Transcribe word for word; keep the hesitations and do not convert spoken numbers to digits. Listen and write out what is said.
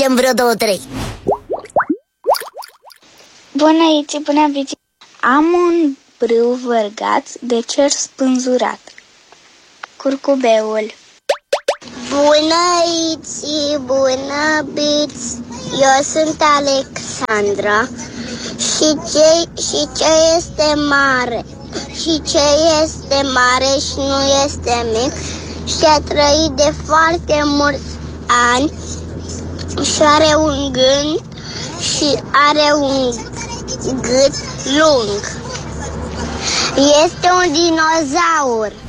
mergem vreo două, trei. Bună, Iți, bună, Bici. Am un brâu vărgat de cer spânzurat. Curcubeul. Bună, Iți, bună, Bici. Eu sunt Alexandra. Și ce, și ce este mare? Și ce este mare și nu este mic? Și a trăit de foarte mulți ani și are un gând și are un gât lung. Este un dinozaur.